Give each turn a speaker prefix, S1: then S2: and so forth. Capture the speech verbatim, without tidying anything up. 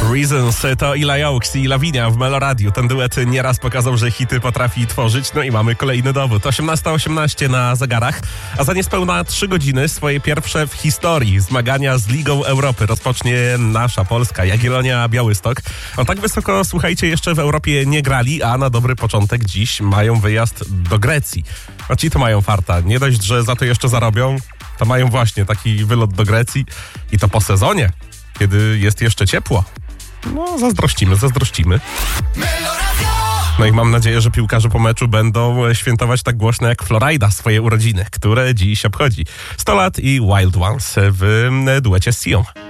S1: Reasons to Ila Oaks i Lavinia w Meloradiu. Ten duet nieraz pokazał, że hity potrafi tworzyć. No i mamy kolejny dowód. osiemnasta osiemnaście na zegarach, a za niespełna trzy godziny swoje pierwsze w historii zmagania z Ligą Europy rozpocznie nasza Polska, Jagiellonia Białystok. No tak wysoko, słuchajcie, jeszcze w Europie nie grali, a na dobry początek dziś mają wyjazd do Grecji. No ci to mają farta. Nie dość, że za to jeszcze zarobią, to mają właśnie taki wylot do Grecji i to po sezonie, kiedy jest jeszcze ciepło. No, zazdrościmy, zazdrościmy. No i mam nadzieję, że piłkarze po meczu będą świętować tak głośno jak Florida swoje urodziny, które dziś obchodzi. sto lat i Wild Ones w duecie z Sią.